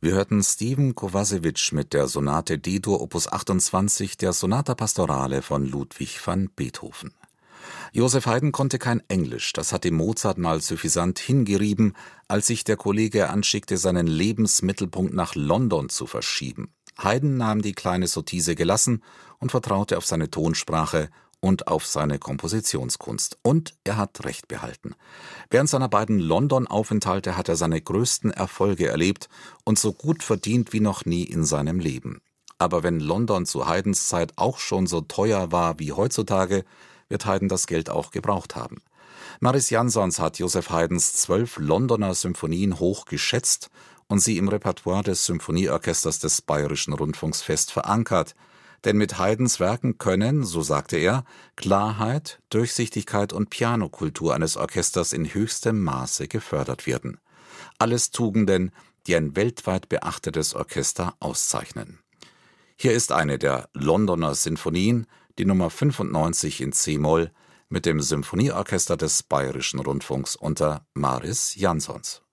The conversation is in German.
Wir hörten Stephen Kovacevic mit der Sonate D-Dur Opus 28 der Sonata Pastorale von Ludwig van Beethoven. Joseph Haydn konnte kein Englisch, das hat ihm Mozart mal suffisant hingerieben, als sich der Kollege anschickte, seinen Lebensmittelpunkt nach London zu verschieben. Haydn nahm die kleine Sottise gelassen und vertraute auf seine Tonsprache und auf seine Kompositionskunst. Und er hat recht behalten. Während seiner beiden London-Aufenthalte hat er seine größten Erfolge erlebt und so gut verdient wie noch nie in seinem Leben. Aber wenn London zu Haydns Zeit auch schon so teuer war wie heutzutage, wird Haydn das Geld auch gebraucht haben. Mariss Jansons hat Joseph Haydns 12 Londoner Symphonien hoch geschätzt und sie im Repertoire des Symphonieorchesters des Bayerischen Rundfunks fest verankert. Denn mit Haydns Werken können, so sagte er, Klarheit, Durchsichtigkeit und Pianokultur eines Orchesters in höchstem Maße gefördert werden. Alles Tugenden, die ein weltweit beachtetes Orchester auszeichnen. Hier ist eine der Londoner Sinfonien, die Nummer 95 in c-Moll, mit dem Symphonieorchester des Bayerischen Rundfunks unter Mariss Jansons.